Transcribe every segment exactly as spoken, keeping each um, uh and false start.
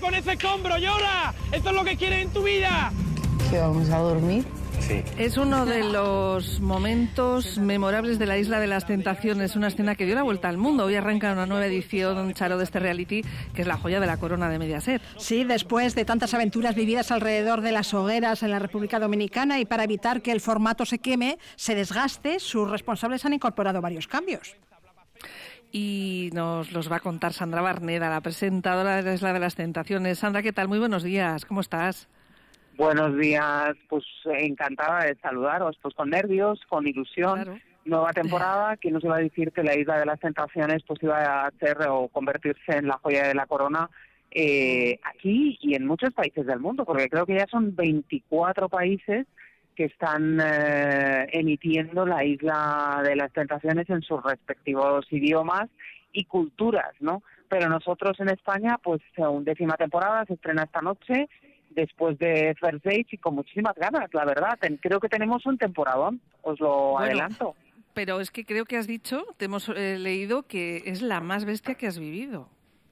con ese escombro, llora. Esto es lo que quieres en tu vida. ¿Que vamos a dormir? Sí. Es uno de los momentos memorables de la Isla de las Tentaciones, una escena que dio la vuelta al mundo. Hoy arranca una nueva edición, Charo, de este reality, que es la joya de la corona de Mediaset. Sí, después de tantas aventuras vividas alrededor de las hogueras en la República Dominicana y para evitar que el formato se queme, se desgaste, sus responsables han incorporado varios cambios. Y nos los va a contar Sandra Barneda, la presentadora de la Isla de las Tentaciones. Sandra, ¿qué tal? Muy buenos días, ¿cómo estás? Buenos días, pues encantada de saludaros, pues con nervios, con ilusión, claro. Nueva temporada, que nos iba a decir que la Isla de las Tentaciones pues iba a ser o convertirse en la joya de la corona eh, aquí y en muchos países del mundo, porque creo que ya son veinticuatro países que están eh, emitiendo la Isla de las Tentaciones en sus respectivos idiomas y culturas, ¿no? Pero nosotros en España, pues undécima temporada, se estrena esta noche, después de First Dates y con muchísimas ganas, la verdad. Creo que tenemos un temporadón, os lo bueno, adelanto. Pero es que creo que has dicho, te hemos eh, leído que es la más bestia que has vivido.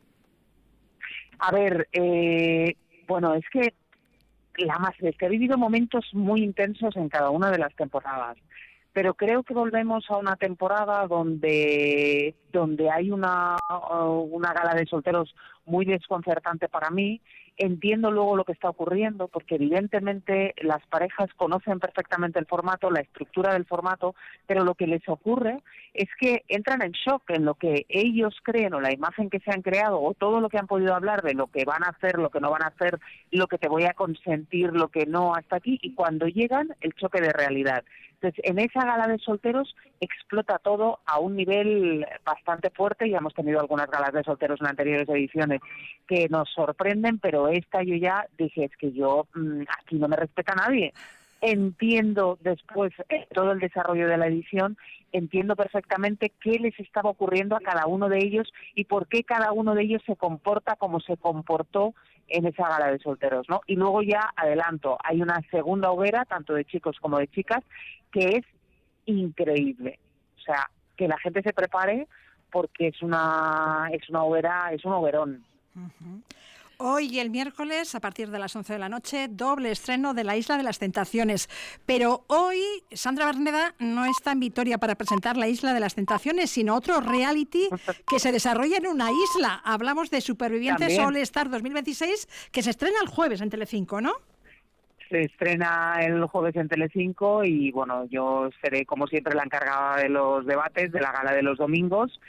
A ver, eh, bueno, es que la más bestia, he vivido momentos muy intensos en cada una de las temporadas, pero creo que volvemos a una temporada donde donde hay una, una gala de solteros muy desconcertante para mí. Entiendo luego lo que está ocurriendo, porque evidentemente las parejas conocen perfectamente el formato, la estructura del formato, pero lo que les ocurre es que entran en shock en lo que ellos creen o la imagen que se han creado o todo lo que han podido hablar de lo que van a hacer, lo que no van a hacer, lo que te voy a consentir, lo que no, hasta aquí, y cuando llegan, el choque de realidad. Entonces, en esa gala de solteros explota todo a un nivel bastante fuerte. Ya hemos tenido algunas galas de solteros en anteriores ediciones que nos sorprenden, pero esta yo ya dije, es que yo, mmm, aquí no me respeta nadie. Entiendo después eh, todo el desarrollo de la edición, entiendo perfectamente qué les estaba ocurriendo a cada uno de ellos y por qué cada uno de ellos se comporta como se comportó en esa gala de solteros, ¿no? Y luego ya adelanto, hay una segunda hoguera, tanto de chicos como de chicas, que es increíble. O sea, que la gente se prepare porque es una es una hoguera, es un hoguerón. Uh-huh. Hoy, el miércoles, a partir de las once de la noche, doble estreno de la Isla de las Tentaciones. Pero hoy, Sandra Barneda no está en Vitoria para presentar la Isla de las Tentaciones, sino otro reality que se desarrolla en una isla. Hablamos de Supervivientes All Star dos mil veintiséis, que se estrena el jueves en Telecinco, ¿no? Se estrena el jueves en Telecinco y, bueno, yo seré, como siempre, la encargada de los debates, de la gala de los domingos,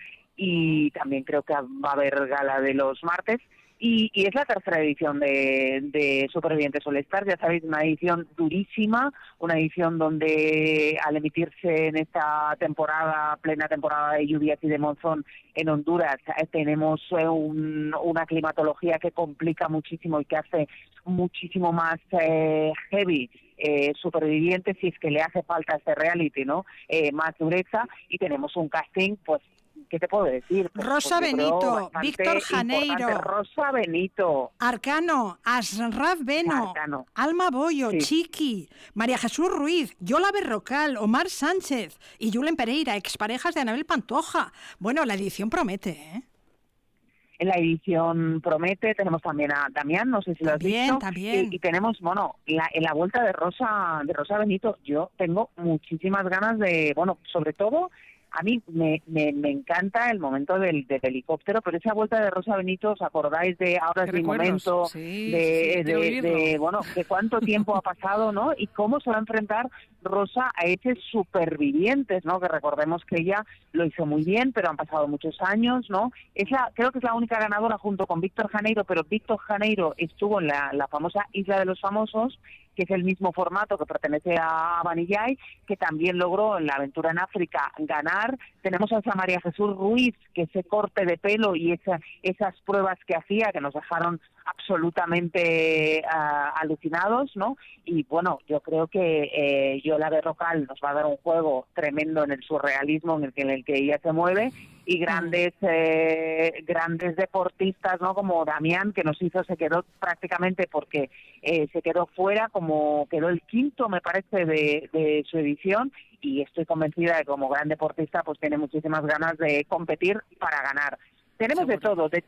y también creo que va a haber gala de los martes. Y, y es la tercera edición de, de Supervivientes All Star, ya sabéis, una edición durísima, una edición donde al emitirse en esta temporada, plena temporada de lluvias y de monzón en Honduras, eh, tenemos eh, un, una climatología que complica muchísimo y que hace muchísimo más eh, heavy eh, Supervivientes, si es que le hace falta este reality, ¿no? Eh, más dureza, y tenemos un casting, pues, ¿qué te puedo decir? Pues, Rosa pues Benito, Víctor Janeiro, Rosa Benito, Arcano, Asraf Beno, Arcano. Alma Bollo, sí. Chiqui, María Jesús Ruiz, Yola Berrocal, Omar Sánchez y Julen Pereira, exparejas de Anabel Pantoja. Bueno, la edición promete, ¿eh? En la edición promete, tenemos también a Damián, no sé si lo has también, visto. También, y, y tenemos, bueno, la, en la vuelta de Rosa de Rosa Benito, yo tengo muchísimas ganas de, bueno, sobre todo, a mí me, me, me encanta el momento del, del helicóptero, pero esa vuelta de Rosa Benito, ¿os acordáis de ahora es mi momento? Sí, de, sí, de, de, de, bueno, de cuánto tiempo ha pasado, ¿no? Y cómo se va a enfrentar Rosa a ese Supervivientes, ¿no? Que recordemos que ella lo hizo muy bien, pero han pasado muchos años, ¿no? Es la, creo que es la única ganadora junto con Víctor Janeiro, pero Víctor Janeiro estuvo en la, la famosa Isla de los Famosos, que es el mismo formato que pertenece a Vanillay, que también logró en la aventura en África ganar. Tenemos a esa María Jesús Ruiz, que ese corte de pelo y esa, esas pruebas que hacía, que nos dejaron absolutamente uh, alucinados, ¿no? Y bueno, yo creo que eh, Yola Berrocal nos va a dar un juego tremendo en el surrealismo en el que, en el que ella se mueve, y grandes eh, grandes deportistas, ¿no? Como Damián, que nos hizo, se quedó prácticamente porque eh, se quedó fuera, como quedó el quinto, me parece, de, de su edición, y estoy convencida de que como gran deportista pues tiene muchísimas ganas de competir para ganar. Tenemos de todo, de